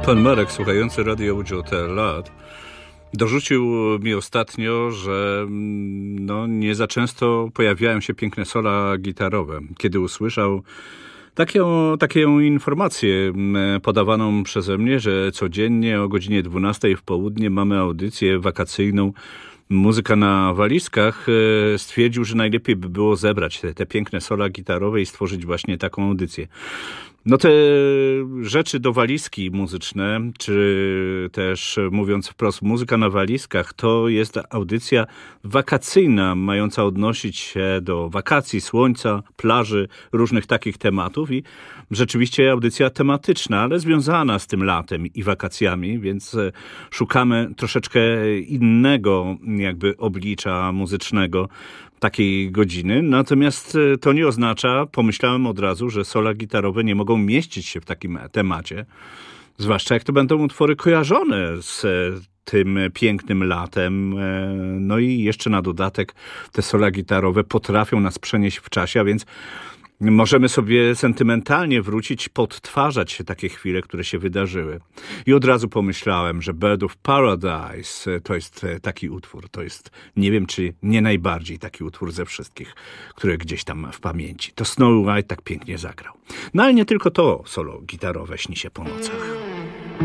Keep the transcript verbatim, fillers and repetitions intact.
Pan Marek, słuchający radio Łódź od lat, dorzucił mi ostatnio, że no, nie za często pojawiają się piękne sola gitarowe. Kiedy usłyszał taką, taką informację podawaną przeze mnie, że codziennie o godzinie dwunastej w południe mamy audycję wakacyjną Muzyka na walizkach, stwierdził, że najlepiej by było zebrać te, te piękne sola gitarowe i stworzyć właśnie taką audycję. No te rzeczy do walizki muzyczne, czy też mówiąc wprost, muzyka na walizkach, to jest audycja wakacyjna, mająca odnosić się do wakacji, słońca, plaży, różnych takich tematów i rzeczywiście audycja tematyczna, ale związana z tym latem i wakacjami, więc szukamy troszeczkę innego jakby oblicza muzycznego takiej godziny. Natomiast to nie oznacza, pomyślałem od razu, że sola gitarowe nie mogą mieścić się w takim temacie. Zwłaszcza jak to będą utwory kojarzone z tym pięknym latem. No i jeszcze na dodatek te sola gitarowe potrafią nas przenieść w czasie, a więc możemy sobie sentymentalnie wrócić, podtwarzać się takie chwile, które się wydarzyły. I od razu pomyślałem, że Bird of Paradise to jest taki utwór. To jest, nie wiem, czy nie najbardziej taki utwór ze wszystkich, które gdzieś tam w pamięci. To Snow White tak pięknie zagrał. No ale nie tylko to solo gitarowe śni się po nocach.